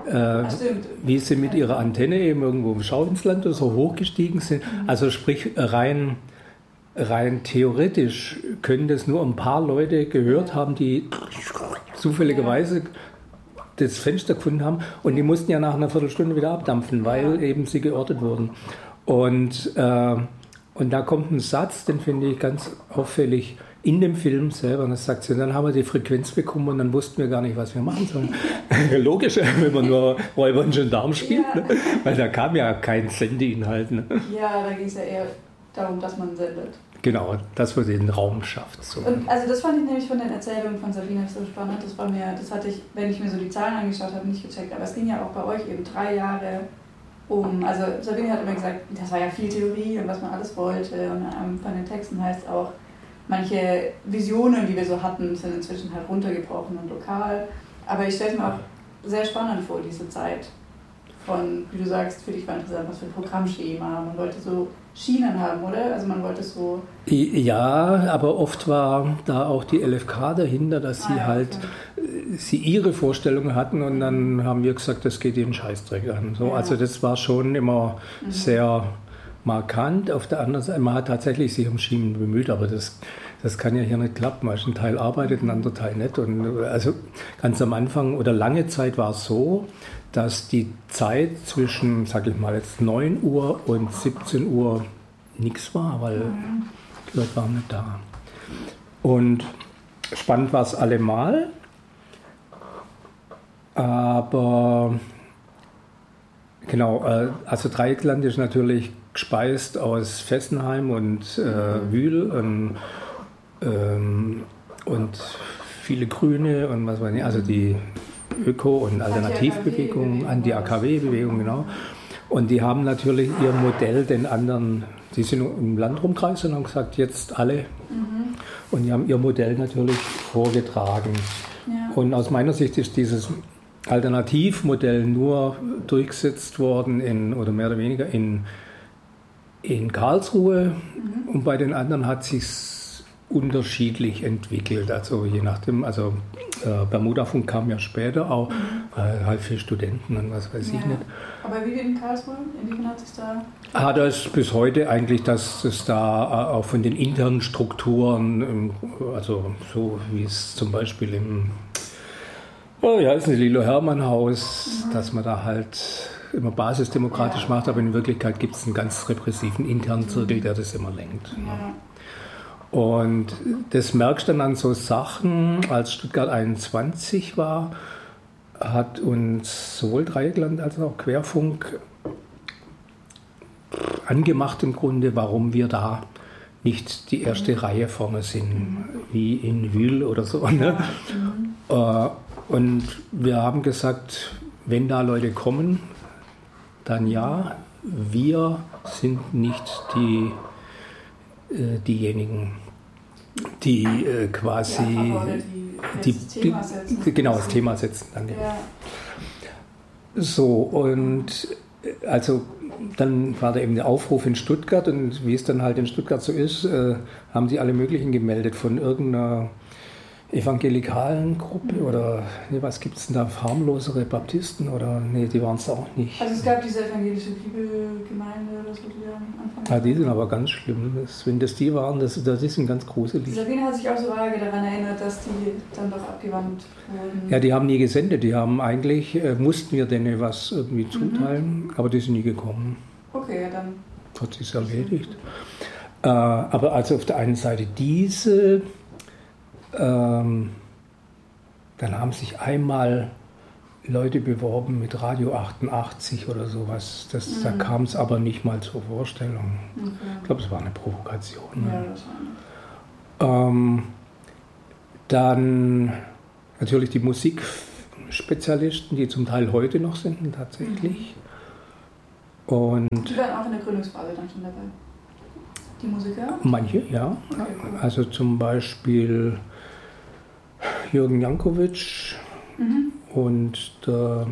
wie sie mit ihrer Antenne eben irgendwo im Schauinsland oder so hochgestiegen sind. Also sprich, rein theoretisch können das nur ein paar Leute gehört haben, die zufälligerweise das Fenster gefunden haben und die mussten ja nach einer Viertelstunde wieder abdampfen, weil eben sie geortet wurden. Und da kommt ein Satz, den finde ich ganz auffällig in dem Film selber. Und das sagt sie, dann haben wir die Frequenz bekommen und dann wussten wir gar nicht, was wir machen sollen. Logisch, wenn man nur Räuber und Gendarm spielt, ne? Weil da kam ja kein Sendeinhalt. Ne? Ja, da ging es ja eher darum, dass man sendet. Genau, dass man den Raum schafft. So. Und also das fand ich nämlich von den Erzählungen von Sabine so spannend. Das hatte ich, wenn ich mir so die Zahlen angeschaut habe, nicht gecheckt. Aber es ging ja auch bei euch eben 3 Jahre also Sabine hat immer gesagt, das war ja viel Theorie und was man alles wollte. Und von den Texten heißt auch, manche Visionen, die wir so hatten, sind inzwischen halt runtergebrochen und lokal. Aber ich stelle es mir auch sehr spannend vor, diese Zeit. Von, wie du sagst, für dich war interessant, was für ein Programmschema. Man wollte so Schienen haben, oder? Also man wollte so... Ja, aber oft war da auch die LFK dahinter, dass sie ihre Vorstellungen hatten und dann haben wir gesagt, das geht den Scheißdreck an. So, also das war schon immer sehr markant. Auf der anderen Seite, man hat tatsächlich sich um Schienen bemüht, aber das kann ja hier nicht klappen. Weil ein Teil arbeitet, ein anderer Teil nicht. Und also ganz am Anfang oder lange Zeit war es so, dass die Zeit zwischen, sag ich mal jetzt 9 Uhr und 17 Uhr nichts war, weil die Leute waren nicht da. Und spannend war es allemal, aber genau, also Dreieckland ist natürlich gespeist aus Fessenheim und Wühl und viele Grüne und was weiß ich, also die Öko- und Alternativbewegung, Anti-AKW-Bewegung, genau. Und die haben natürlich ihr Modell den anderen, die sind im Land rumkreist und haben gesagt, jetzt alle. Und die haben ihr Modell natürlich vorgetragen. Ja. Und aus meiner Sicht ist dieses Alternativmodell nur durchgesetzt worden oder mehr oder weniger in Karlsruhe. Und bei den anderen hat sich's unterschiedlich entwickelt, also je nachdem, also Bermudafunk kam ja später auch, halt für Studenten und was weiß ich nicht. Aber wie in Karlsruhe, inwiefern hat sich da... Da ist bis heute eigentlich, dass es da auch von den internen Strukturen, also so wie es zum Beispiel im Lilo-Hermann-Haus, dass man da halt immer basisdemokratisch macht, aber in Wirklichkeit gibt es einen ganz repressiven internen Zirkel, der das immer lenkt. Ja. Und das merkst du dann an so Sachen, als Stuttgart 21 war, hat uns sowohl Dreieckland als auch Querfunk angemacht im Grunde, warum wir da nicht die erste Reihe vorne sind, wie in Wühl oder so. Ne? Und wir haben gesagt, wenn da Leute kommen, dann ja, wir sind nicht diejenigen, die quasi das Thema setzen. Danke. Ja. So, und also dann war da eben der Aufruf in Stuttgart und wie es dann halt in Stuttgart so ist, haben sie alle möglichen gemeldet von irgendeiner evangelikalen Gruppe oder was gibt es denn da, harmlosere Baptisten oder die waren es auch nicht. Also es gab diese evangelische Bibelgemeinde oder so, die am Anfang... Ja, die sind aber ganz schlimm. Wenn das die waren, das sind ganz gruselig. Sabine hat sich auch so vage daran erinnert, dass die dann doch abgewandt wurden. Ja, die haben nie gesendet. Die haben eigentlich, mussten wir denen was irgendwie zuteilen, aber die sind nie gekommen. Okay, ja dann... Hat sich's erledigt. Aber also auf der einen Seite diese... dann haben sich einmal Leute beworben mit Radio 88 oder sowas. Da kam es aber nicht mal zur Vorstellung. Okay. Ich glaube, es war eine Provokation. Ja, wahrscheinlich. Dann natürlich die Musikspezialisten, die zum Teil heute noch sind, tatsächlich. Und die waren auch in der Gründungsphase dann schon dabei? Die Musiker? Manche, ja. Okay, cool. Also zum Beispiel Jürgen Jankovic und der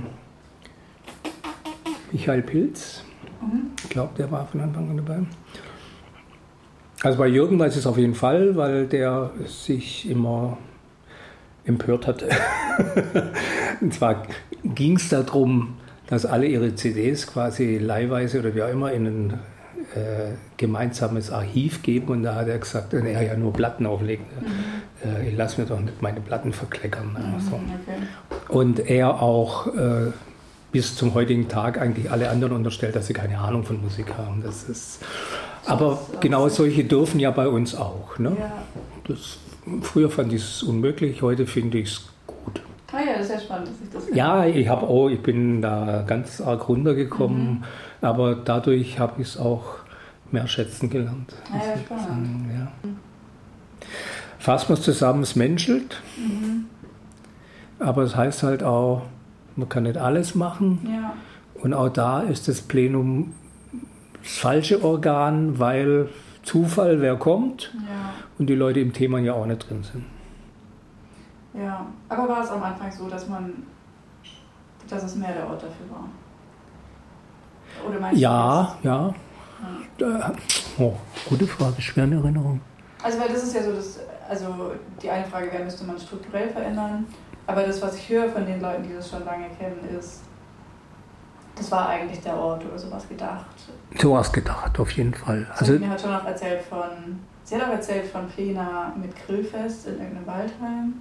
Michael Pilz. Ich glaube, der war von Anfang an dabei. Also bei Jürgen weiß ich es auf jeden Fall, weil der sich immer empört hatte. Und zwar ging es darum, dass alle ihre CDs quasi leihweise oder wie auch immer in ein gemeinsames Archiv geben. Und da hat er gesagt, er ja nur Platten auflegt. Ich lasse mir doch nicht meine Platten verkleckern. So. Okay. Und er auch bis zum heutigen Tag eigentlich alle anderen unterstellt, dass sie keine Ahnung von Musik haben. Aber genau solche dürfen ja bei uns auch. Ne? Ja. Früher fand ich es unmöglich, heute finde ich es gut. Ah ja, das ist ja spannend, dass ich das Ja, ich bin da ganz arg runtergekommen, aber dadurch habe ich es auch mehr schätzen gelernt. Ah ja, spannend. Ja. Fassen wir es zusammen, es menschelt, aber es heißt halt auch, man kann nicht alles machen. Ja. Und auch da ist das Plenum das falsche Organ, weil Zufall, wer kommt, und die Leute im Thema ja auch nicht drin sind. Ja, aber war es am Anfang so, dass es mehr der Ort dafür war? Oder meinst du das? Gute Frage, schwer in Erinnerung. Also weil das ist ja so, die eine Frage wäre, müsste man strukturell verändern, aber das, was ich höre von den Leuten, die das schon lange kennen, ist, das war eigentlich der Ort oder sowas gedacht. Sowas gedacht, auf jeden Fall. Sabine hat schon auch erzählt von Plena mit Grillfest in irgendeinem Waldheim.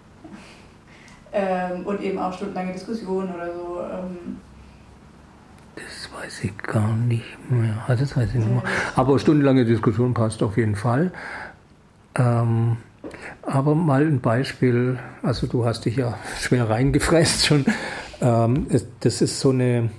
Und eben auch stundenlange Diskussionen oder so. Das weiß ich gar nicht mehr. Das weiß ich nicht mehr. Aber stundenlange Diskussion passt auf jeden Fall. Aber mal ein Beispiel, also du hast dich ja schwer reingefräst schon. Das ist so ein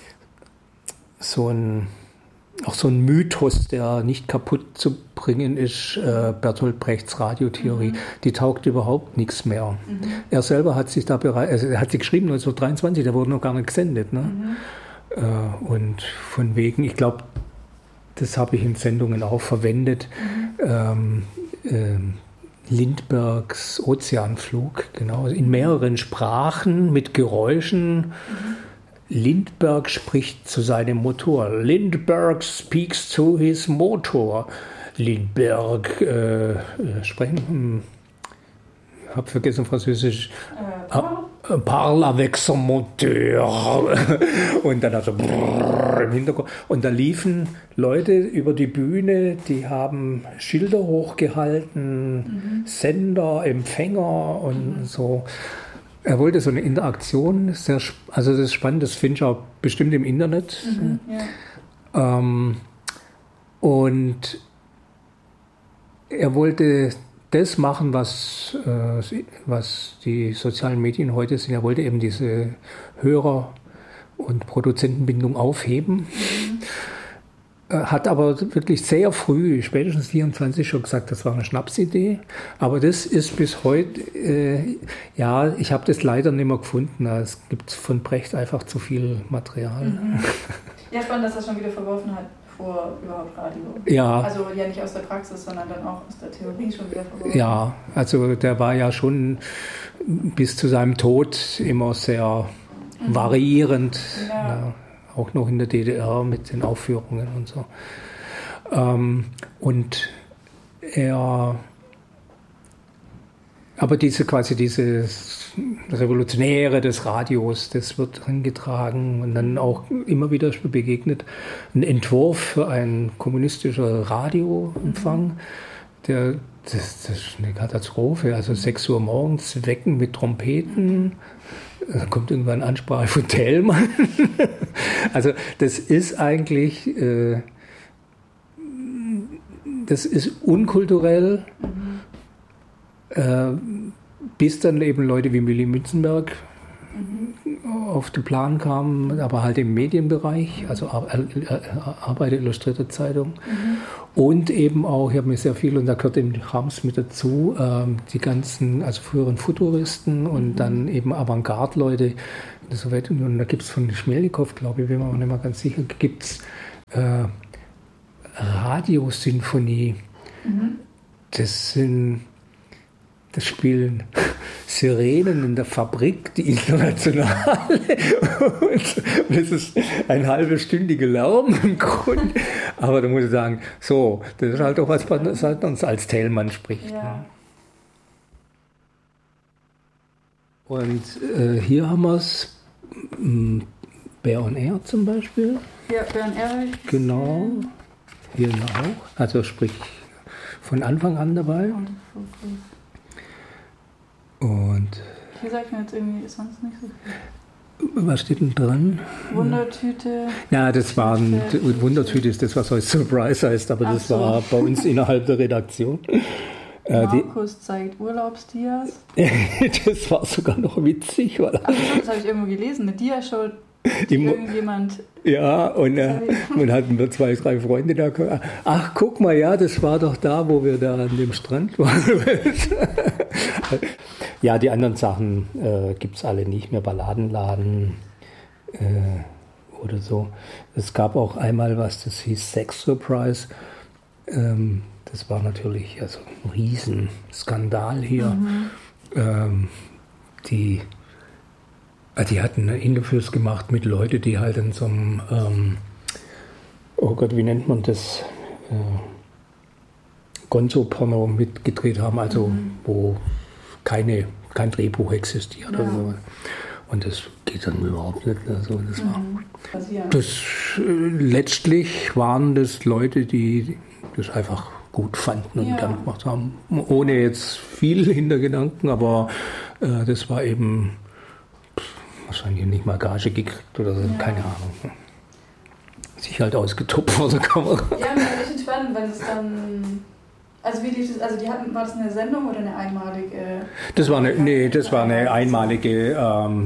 Mythos, der nicht kaputt zu bringen ist, Bertolt Brechts Radiotheorie. Die taugt überhaupt nichts mehr. Er selber hat sich er hat sie geschrieben 1923, der wurde noch gar nicht gesendet. Ne? Und von wegen, ich glaube, das habe ich in Sendungen auch verwendet, Lindberghs Ozeanflug, genau, in mehreren Sprachen mit Geräuschen. Lindbergh spricht zu seinem Motor. Lindbergh speaks to his motor. Lindbergh sprechen. Ich habe vergessen Französisch. Parle avec son moteur. Und dann also im Hintergrund. Und da liefen Leute über die Bühne, die haben Schilder hochgehalten, Sender, Empfänger und so. Er wollte so eine Interaktion, also das ist spannend, das findest du auch bestimmt im Internet. Und er wollte das machen, was die sozialen Medien heute sind. Er wollte eben diese Hörer- und Produzentenbindung aufheben. Hat aber wirklich sehr früh, spätestens 24 schon gesagt, das war eine Schnapsidee. Aber das ist bis heute, ich habe das leider nicht mehr gefunden. Es gibt von Brecht einfach zu viel Material. Ja, spannend, dass er schon wieder verworfen hat vor überhaupt Radio. Ja. Also ja nicht aus der Praxis, sondern dann auch aus der Theorie schon wieder verworfen. Ja, also der war ja schon bis zu seinem Tod immer sehr variierend. Ja. Auch noch in der DDR mit den Aufführungen und so. Aber dieses Revolutionäre des Radios, das wird angetragen und dann auch immer wieder begegnet ein Entwurf für ein kommunistischer Radioempfang. Das ist eine Katastrophe. Also 6 Uhr morgens wecken mit Trompeten. Da kommt irgendwann eine Ansprache von Thälmann. Also das ist eigentlich, das ist unkulturell, bis dann eben Leute wie Willy Münzenberg auf den Plan kam, aber halt im Medienbereich, also Arbeit Illustrierte Zeitung. Und eben auch, ich habe mir sehr viel, und da gehört eben Harms mit dazu, die ganzen, also früheren Futuristen und dann eben Avantgarde-Leute in der Sowjetunion. Und da gibt es von Schmelnikow, glaube ich, bin mir auch nicht mal ganz sicher, gibt es Radiosinfonie. Das spielen Sirenen in der Fabrik, die Internationale. Und das ist ein halbstündiger Lärm im Grunde. Aber da muss ich sagen, so, das ist halt auch was, was uns als Thälmann spricht. Ja. Und hier haben wir es, Bear on Air zum Beispiel. Ja, Bear on Air. Genau, hier auch. Also sprich von Anfang an dabei. Und hier sagt man jetzt irgendwie sonst nicht so viel. Was steht denn dran? Wundertüte. Ja, das war Wundertüte ist das, was heute Surprise heißt, aber das war bei uns innerhalb der Redaktion. Markus zeigt Urlaubsdias. Das war sogar noch witzig. Weil das habe ich irgendwo gelesen, eine Diashow, die irgendjemand... Ja, und dann hatten wir 2, 3 Freunde da. Ach, guck mal, ja, das war doch da, wo wir da an dem Strand waren. Ja, die anderen Sachen gibt es alle nicht mehr. Balladenladen oder so. Es gab auch einmal was, das hieß Sex Surprise. Das war natürlich also ein Riesenskandal hier. Die hatten Interviews gemacht mit Leuten, die halt in so einem, oh Gott, wie nennt man das? Gonzo-Porno mitgedreht haben, also wo kein Drehbuch existiert. Ja. Oder so. Und das geht dann überhaupt nicht. Also letztlich waren das Leute, die das einfach gut fanden und dann gemacht haben. Ohne jetzt viel Hintergedanken, aber das war eben wahrscheinlich nicht mal Gage gekriegt oder so, keine Ahnung. Sich halt ausgetobt vor der Kamera. Ja, mir ist echt spannend, wenn es dann... Also wie lief das, also war das eine Sendung oder eine einmalige... Das war eine einmalige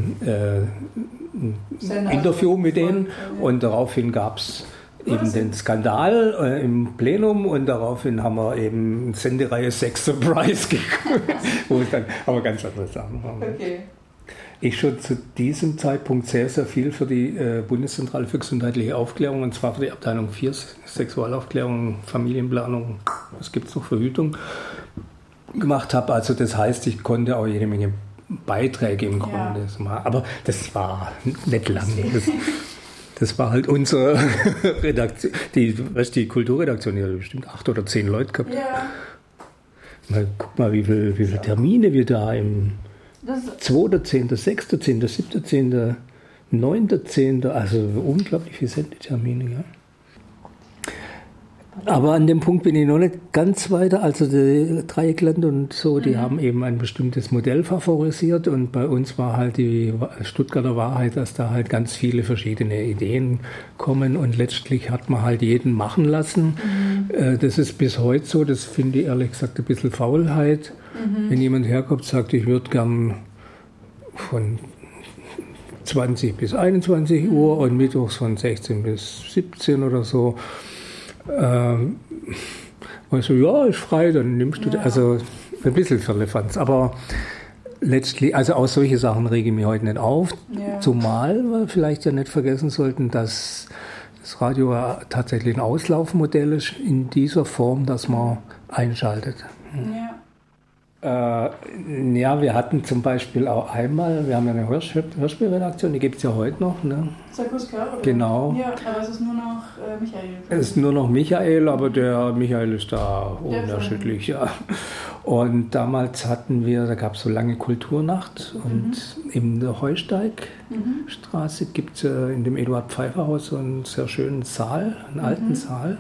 Interview mit denen und daraufhin gab es eben den Skandal im Plenum und daraufhin haben wir eben eine Sendereihe Sex Surprise geguckt, wo es dann aber ganz andere Sachen waren. Okay. Ich schon zu diesem Zeitpunkt sehr, sehr viel für die Bundeszentrale für gesundheitliche Aufklärung, und zwar für die Abteilung 4, Sexualaufklärung, Familienplanung, was gibt es noch, Verhütung, gemacht habe. Also das heißt, ich konnte auch jede Menge Beiträge im Grunde machen. Aber das war nicht lang. Das war halt unsere Redaktion. Die Kulturredaktion, die hat bestimmt 8 oder 10 Leute gehabt. Ja. Guck mal, wie viele Termine wir da im 2.10., 6.10., 7.10., 9.10., also unglaublich viele Sendetermine, ja. Aber an dem Punkt bin ich noch nicht ganz weiter. Also die Dreieckland und so, die haben eben ein bestimmtes Modell favorisiert und bei uns war halt die Stuttgarter Wahrheit, dass da halt ganz viele verschiedene Ideen kommen und letztlich hat man halt jeden machen lassen. Das ist bis heute so, das finde ich ehrlich gesagt ein bisschen Faulheit. Wenn jemand herkommt und sagt, ich würde gern von 20 bis 21 Uhr und mittwochs von 16 bis 17 oder so, weißt du, ja, ist frei, dann nimmst du, also ein bisschen Firlefanz, aber letztlich, also auch solche Sachen rege ich mich heute nicht auf, zumal wir vielleicht ja nicht vergessen sollten, dass das Radio tatsächlich ein Auslaufmodell ist in dieser Form, dass man einschaltet. Ja, wir hatten zum Beispiel auch einmal, wir haben ja eine Hörspielredaktion, die gibt es ja heute noch. Ne? Sarkuska, oder? Genau. Ja, aber es ist nur noch Michael. Es ist nur noch Michael, aber der Michael ist da unerschütterlich, ja. Und damals da gab es so lange Kulturnacht und in der Heusteigstraße gibt es in dem Eduard Pfeiffer Haus so einen sehr schönen Saal, einen alten Saal.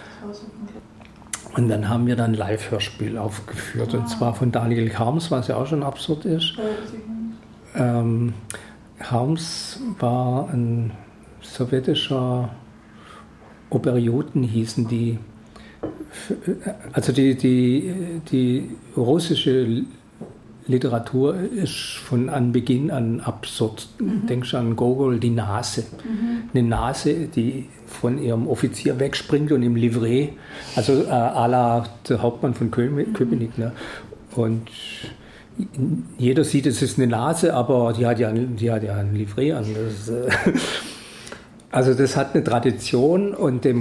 Und dann haben wir dann Live-Hörspiel aufgeführt, und zwar von Daniel Harms, was ja auch schon absurd ist. Harms war ein sowjetischer Oberioten, hießen die. Also die russische Literatur ist von Anbeginn an absurd. Denkst du an Gogol, die Nase. Eine Nase, die von ihrem Offizier wegspringt und im Livret, also à la der Hauptmann von Köpenick. Ne? Und jeder sieht, es ist eine Nase, aber die hat ja ein Livret an. Also das hat eine Tradition und dem